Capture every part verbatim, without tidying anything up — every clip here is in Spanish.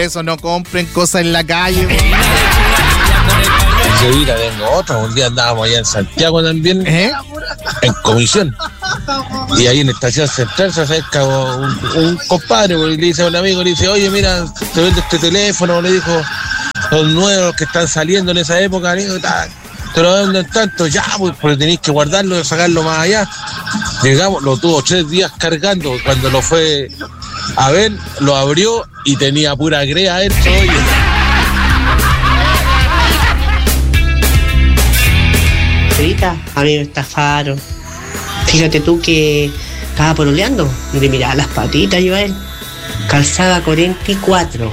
pesos, no compren cosas en la calle. Yo mira, tengo otra. Un día andábamos allá en Santiago también, ¿Eh? en comisión. Y ahí en Estación Central se acerca un, un compadre y le dice a un amigo, le dice, oye, mira, te vendo este teléfono, le dijo, los nuevos que están saliendo en esa época, le digo, te lo venden tanto, ya, pues, porque tenéis que guardarlo y sacarlo más allá. Llegamos, lo tuvo tres días cargando, cuando lo fue a ver, lo abrió y tenía pura grea adentro, oye. Rita, a mí me estafaron. Fíjate tú que estaba pololeando y le miraba las patitas yo a él. Calzaba cuarenta y cuatro.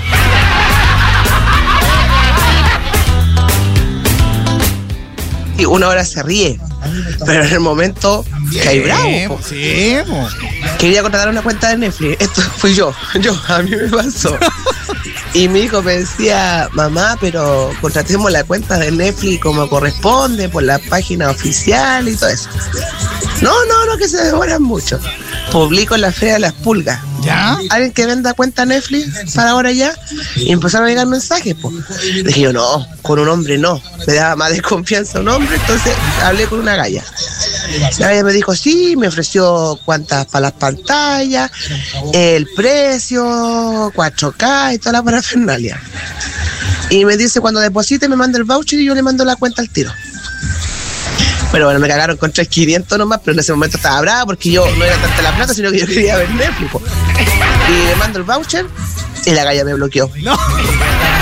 Y una hora se ríe, pero en el momento caí bravo. Sí, po. Quería contratar una cuenta de Netflix. Esto fui yo, yo, a mí me pasó. Y mi hijo me decía, mamá, pero contratemos la cuenta de Netflix como corresponde, por la página oficial y todo eso. No, no, no, que se demoran mucho. Publico en la Feria de las Pulgas. ¿Ya? Alguien que venda cuenta Netflix para ahora ya. Y empezaron a llegar mensajes, pues. Dije yo, no, con un hombre no. Me daba más desconfianza un hombre, entonces hablé con una galla. La galla me dijo, sí, me ofreció cuantas para las pantallas, el precio, cuatro K y toda la parafernalia. Y me dice, cuando deposite me manda el voucher y yo le mando la cuenta al tiro. Pero bueno, me cagaron con tres mil quinientos nomás, pero en ese momento estaba brava porque yo no era tanta la plata, sino que yo quería ver Netflix. Po. Y le mando el voucher y la galla me bloqueó. No.